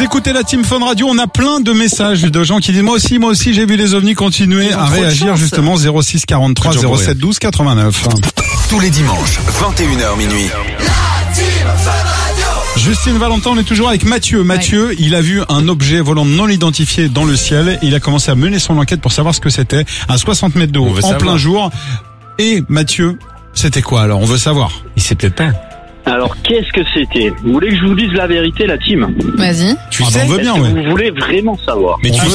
Vous écoutez la Team Fun Radio, on a plein de messages de gens qui disent moi aussi j'ai vu les ovnis. Continuez à réagir justement 06 43 07 12 89. Tous les dimanches, 21h minuit. La Team Fun Radio. Justine Valentin, on est toujours avec Mathieu. Mathieu, il a vu un objet volant non identifié dans le ciel. Il a commencé à mener son enquête pour savoir ce que c'était. À 60 mètres de haut, en plein jour. Et Mathieu, c'était quoi alors? On veut savoir. Il sait peut-être pas. Alors, qu'est-ce que c'était? Vous voulez que je vous dise la vérité, la team? Vas-y. On veut bien, Est-ce que vous voulez vraiment savoir? Mais tu